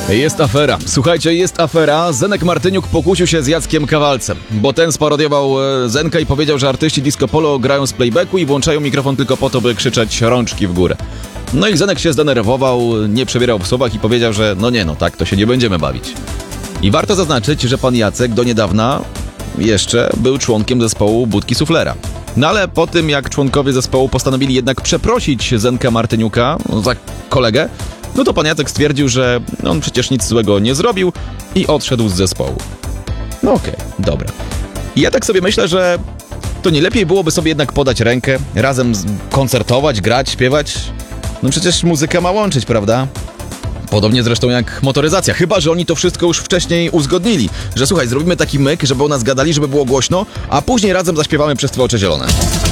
Jest afera. Słuchajcie, jest afera. Zenek Martyniuk pokłócił się z Jackiem Kawalcem, bo ten sparodiował Zenka i powiedział, że artyści disco polo grają z playbacku i włączają mikrofon tylko po to, by krzyczeć rączki w górę. No i Zenek się zdenerwował, nie przebierał w słowach i powiedział, że tak to się nie będziemy bawić. I warto zaznaczyć, że pan Jacek do niedawna jeszcze był członkiem zespołu Budki Suflera. No ale po tym, jak członkowie zespołu postanowili jednak przeprosić Zenka Martyniuka za kolegę, no to pan Jacek stwierdził, że on przecież nic złego nie zrobił i odszedł z zespołu. No okej, dobra. I ja tak sobie myślę, że to nie lepiej byłoby sobie jednak podać rękę, razem koncertować, grać, śpiewać? No przecież muzyka ma łączyć, prawda? Podobnie zresztą jak motoryzacja, chyba że oni to wszystko już wcześniej uzgodnili, że słuchaj, zrobimy taki myk, żeby o nas gadali, żeby było głośno, a później razem zaśpiewamy Przez Twoje oczy zielone.